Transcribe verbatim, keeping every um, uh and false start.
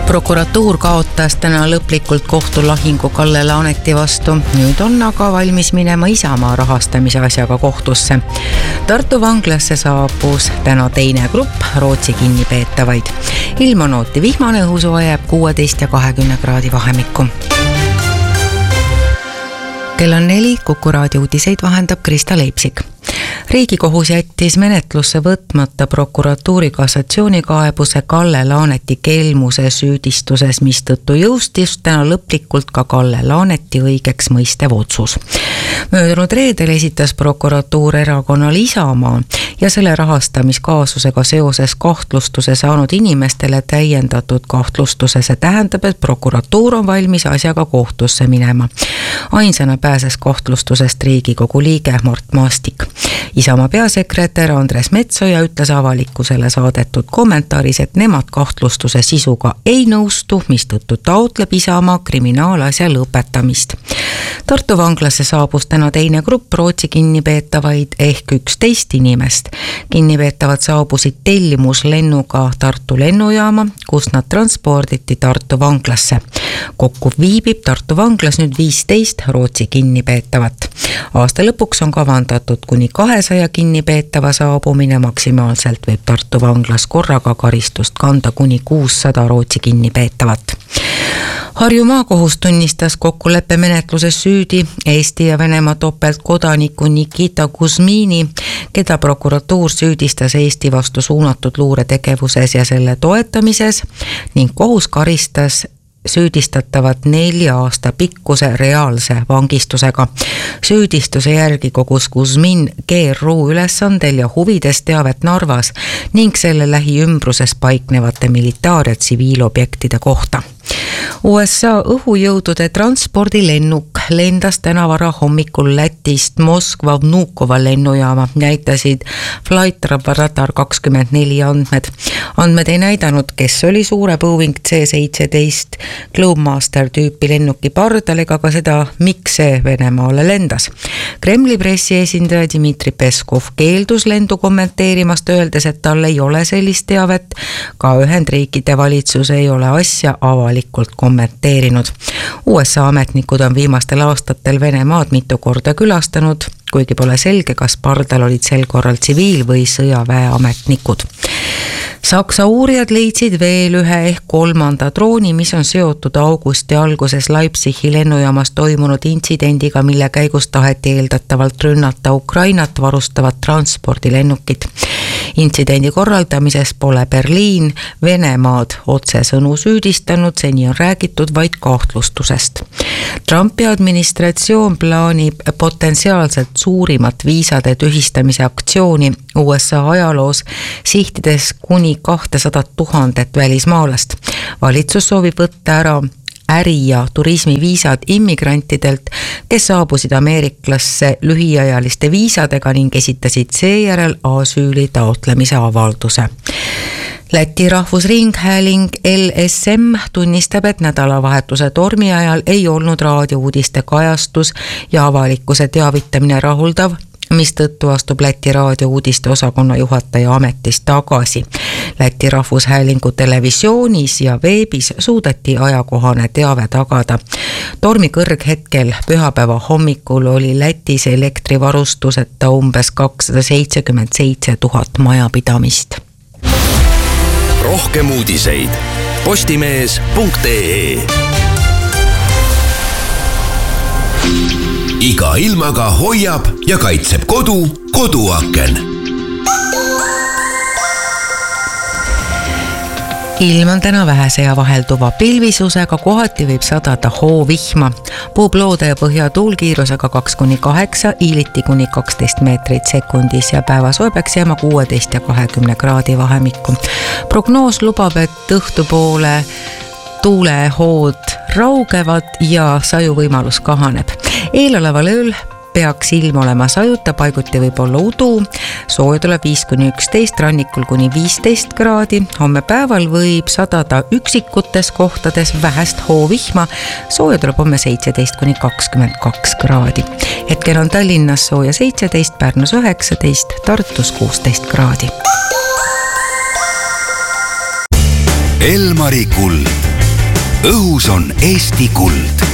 Prokuratuur kaotas täna lõplikult kohtulahingu Kalle Laaneti vastu. Nüüd on aga valmis minema Isamaa rahastamise asjaga kohtusse. Tartu vanglasse saabus täna teine grupp Rootsi kinnipeetavaid. Ilm on ooti vihmane, õhusoe jääb kuusteist ja kakskümmend kraadi vahemikku. Kell on neli, Kuku raadio uudiseid vahendab Krista Leipsik. Riigikohus jättis menetlusse võtmata prokuratuuri kassatsioonikaebuse Kalle Laaneti kelmuse süüdistuses, mistõttu jõustis täna lõplikult ka Kalle Laaneti õigeks mõistev otsus. Möödunud reedel esitas prokuratuur erakonnal Isamaa ja selle rahastamiskaasusega seoses kahtlustuse saanud inimestele täiendatud kahtlustuse. See tähendab, et prokuratuur on valmis asjaga kohtusse minema. Ainsana pääses kahtlustusest Riigikogu liige Mart Maastik. Isamaa peasekretär Andres Metsoja ütles avalikkusele saadetud kommentaaris, et nemad kahtlustuse sisuga ei nõustu, mistõttu taotleb Isamaa kriminaalasja lõpetamist. Tartu vanglasse saabus täna teine grupp Rootsi kinnipeetavaid ehk üksteist inimest. Kinnipeetavad saabusid tellimuslennuga Tartu lennujaama, kus nad transporditi Tartu vanglasse. Kokku viibib Tartu vanglas nüüd viisteist Rootsi kinnipeetavat. Aasta lõpuks on kavandatud kuni kahesaja kinnipeetava saabumine, maksimaalselt võib Tartu vanglas korraga karistust kanda kuni kuussada Rootsi kinnipeetavat. Harju maakohus tunnistas kokkuleppe menetluses süüdi Eesti ja Venemaa topeltkodaniku Nikita Kuzmini, keda prokuratuur süüdistas Eesti vastu suunatud luuretegevuses ja selle toetamises ning kohus karistas süüdistatavat nelja aasta pikkuse reaalse vangistusega. Süüdistuse järgi kogus Kuzmin G R U ülesandel ja huvides teavet Narvas ning selle lähiümbruses paiknevate militaar- ja tsiviilobjektide kohta. U S A õhujõudude transpordilennuk lendas täna vara hommikul Lätist Moskva Vnukova lennujaama, näitasid Flight Radar kakskümmend neli andmed. Andmed ei näidanud, kes oli suure Boeing C seitseteist Globemaster tüüpi lennuki pardal ega ka seda, miks see Venemaale lendas. Kremli pressiesindaja Dmitri Peskov keeldus lendu kommenteerimast, öeldes, et tal ei ole sellist teavet. Ka Ühendriikide valitsus ei ole asja avalikult kommenteerinud. U S A ametnikud on viimastel aastatel Venemaad mitu korda külastanud, kuigi pole selge, kas pardal olid sel korral tsiviil- või sõjaväeametnikud. Saksa uurijad leidsid veel ühe ehk kolmanda drooni, mis on seotud augusti alguses Leipzigi lennujaamas toimunud intsidendiga, mille käigus taheti eeldatavalt rünnata Ukrainat varustavat transpordilennukit. Intsidendi korraldamises pole Berliin Venemaad otsesõnu süüdistanud, seni on räägitud vaid kahtlustusest. Trumpi administratsioon plaanib potentsiaalselt suurimat viisade tühistamise aktsiooni U S A ajaloos, sihtides kuni kahtesada tuhandet välismaalast. Valitsus soovib võtta ära äri- ja turismiviisad immigrantidelt, kes saabusid Ameeriklasse lühiajaliste viisadega ning esitasid seejärel asüüli taotlemise avalduse. Läti rahvusringhääling L S M tunnistab, et nädalavahetuse tormi ajal ei olnud raadiouudiste kajastus ja avalikkuse teavitamine rahuldav, mistõttu astub Läti raadiouudiste osakonna juhataja ametist tagasi. Läti rahvushäälingu televisioonis ja veebis suudeti ajakohane teave tagada. Tormi kõrghetkel pühapäeva hommikul oli Lätis elektrivarustuseta umbes kakssada seitsekümmend seitse tuhat majapidamist. Rohkem uudiseid postimees punkt ee. Iga ilmaga hoiab ja kaitseb kodu koduaken. Ilm on täna vähese ja vahelduva pilvisusega, kohati võib sadada hoovihma. Puubloode ja põhjatuul kiirusega kaks kuni kaheksa, iiliti kuni kaksteist meetrit sekundis ja päevasoe peaks jääma kuusteist ja kakskümmend kraadi vahemikku. Prognoos lubab, et õhtupoole tuulehood raugevad ja sajuvõimalus kahaneb. Eeloleval ööl peaks ilm olema sajuta, paiguti võib olla udu, sooja tuleb viis kuni üksteist, rannikul kuni viisteist kraadi, homme päeval võib sadada üksikutes kohtades vähest hoovihma, sooja tuleb homme seitseteist kuni kakskümmend kaks kraadi. Hetkel on Tallinnas sooja seitseteist, Pärnus üheksateist, Tartus kuusteist kraadi. Elmari kuld. õhus on Eesti kuld